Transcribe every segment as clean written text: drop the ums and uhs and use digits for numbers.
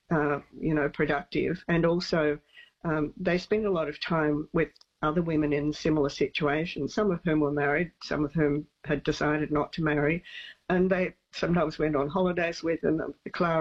productive. And also they spend a lot of time with other women in similar situations, some of whom were married, some of whom had decided not to marry, and they sometimes went on holidays with them.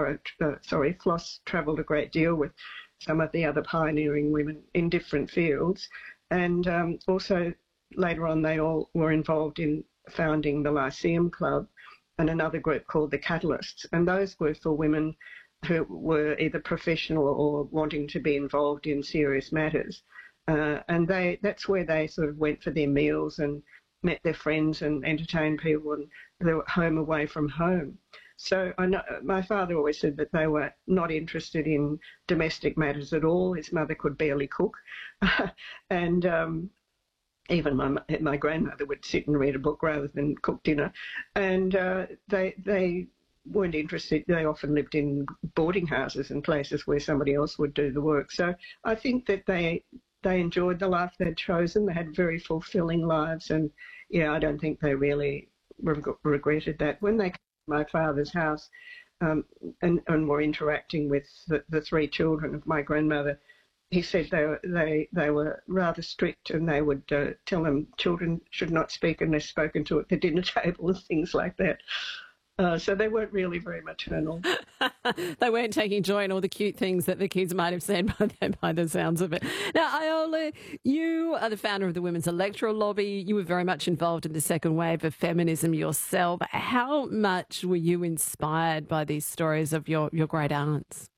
Floss travelled a great deal with some of the other pioneering women in different fields, and also later on they all were involved in founding the Lyceum Club and another group called the Catalysts, and those were for women who were either professional or wanting to be involved in serious matters. And that's where they sort of went for their meals and met their friends and entertained people, and they were home away from home. So I know, my father always said that they were not interested in domestic matters at all. His mother could barely cook. And even my grandmother would sit and read a book rather than cook dinner. And they weren't interested. They often lived in boarding houses and places where somebody else would do the work. So I think that they enjoyed the life they'd chosen. They had very fulfilling lives, and I don't think they really regretted that. When they came to my father's house and were interacting with the three children of my grandmother, he said they were rather strict, and they would tell them children should not speak unless spoken to at the dinner table and things like that. So they weren't really very maternal. They weren't taking joy in all the cute things that the kids might have said by the sounds of it. Now, Iola, you are the founder of the Women's Electoral Lobby. You were very much involved in the second wave of feminism yourself. How much were you inspired by these stories of your great aunts?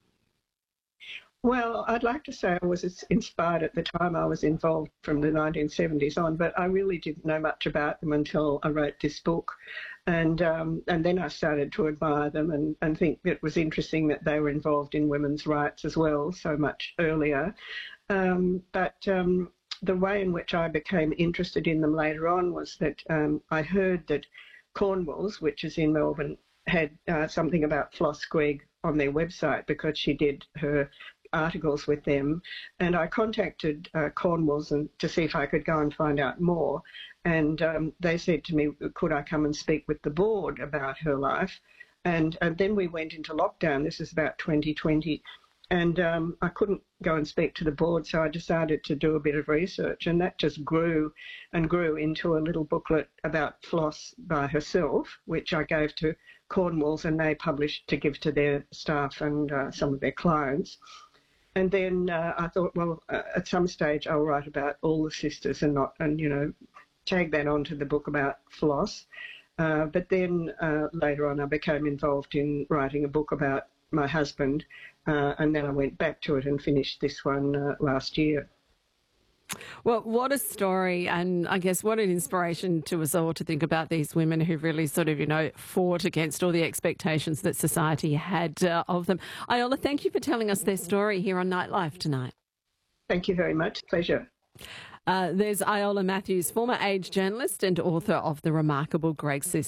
Well, I'd like to say I was inspired at the time I was involved from the 1970s on, but I really didn't know much about them until I wrote this book. And then I started to admire them and think it was interesting that they were involved in women's rights as well so much earlier. But the way in which I became interested in them later on was that I heard that Cornwalls, which is in Melbourne, had something about Floss Gregg on their website because she did her articles with them, and I contacted Cornwalls to see if I could go and find out more, and they said to me, could I come and speak with the board about her life? And then we went into lockdown. This is about 2020, and I couldn't go and speak to the board, so I decided to do a bit of research, and that just grew and grew into a little booklet about Floss by herself, which I gave to Cornwalls, and they published to give to their staff and some of their clients. And then I thought, well, at some stage I'll write about all the sisters and tag that onto the book about Floss. But then later on I became involved in writing a book about my husband, and then I went back to it and finished this one last year. Well, what a story, and I guess what an inspiration to us all to think about these women who really sort of, fought against all the expectations that society had of them. Iola, thank you for telling us their story here on Nightlife tonight. Thank you very much. Pleasure. There's Iola Matthews, former Age journalist and author of The Remarkable Gregg Sisters.